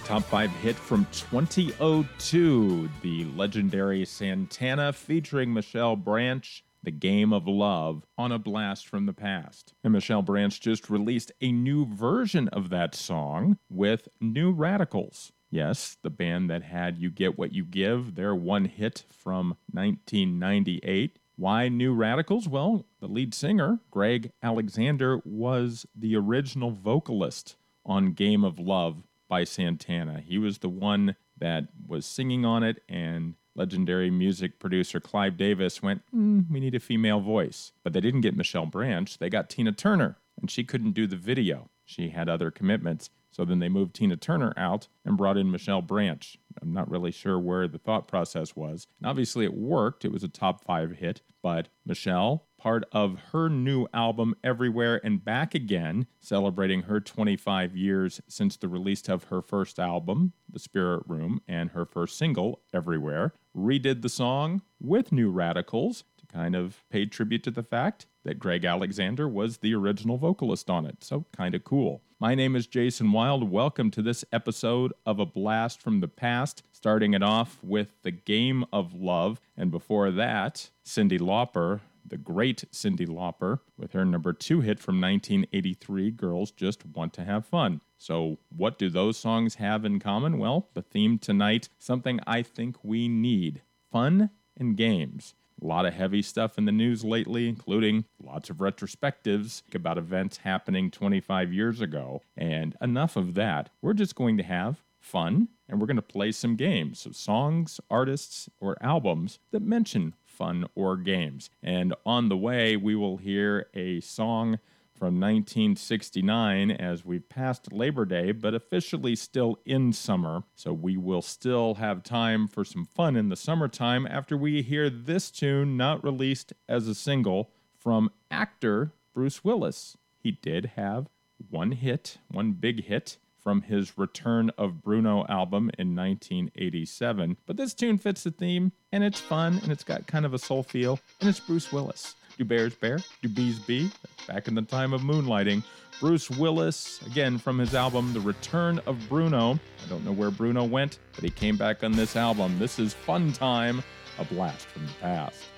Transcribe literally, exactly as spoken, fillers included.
Top five hit from twenty oh two, the legendary Santana featuring Michelle Branch, The Game of Love, on a blast from the past. And Michelle Branch just released a new version of that song with New Radicals. Yes, the band that had You Get What You Give, their one hit from nineteen ninety-eight. Why New Radicals? Well, the lead singer, Greg Alexander, was the original vocalist on Game of Love by Santana. He was the one that was singing on it, and legendary music producer Clive Davis went, mm, we need a female voice. But they didn't get Michelle Branch, they got Tina Turner, and she couldn't do the video. She had other commitments. So then they moved Tina Turner out and brought in Michelle Branch. I'm not really sure where the thought process was. And obviously it worked. It was a top five hit. But Michelle, part of her new album Everywhere and Back Again, celebrating her twenty-five years since the release of her first album, The Spirit Room, and her first single, Everywhere, redid the song with New Radicals to kind of pay tribute to the fact that Greg Alexander was the original vocalist on it. So kind of cool. My name is Jason Wild. Welcome to this episode of A Blast from the Past, starting it off with The Game of Love, and before that, Cyndi Lauper, the great Cyndi Lauper, with her number two hit from nineteen eighty-three, Girls Just Want to Have Fun. So what do those songs have in common? Well, the theme tonight, something I think we need: fun and games. A lot of heavy stuff in the news lately, including lots of retrospectives about events happening twenty-five years ago. And enough of that. We're just going to have fun, and we're going to play some games. So songs, artists, or albums that mention fun or games. And on the way, we will hear a song from nineteen sixty-nine as we've passed Labor Day, but officially still in summer. So we will still have time for some fun in the summertime after we hear this tune, not released as a single, from actor Bruce Willis. He did have one hit, one big hit, from his Return of Bruno album in nineteen eighty-seven. But this tune fits the theme, and it's fun, and it's got kind of a soul feel, and it's Bruce Willis. Do bears bear? Do bees bee? Back in the time of moonlighting. Bruce Willis, again from his album The Return of Bruno. I don't know where Bruno went, but he came back on this album. This is Fun Time, a blast from the past.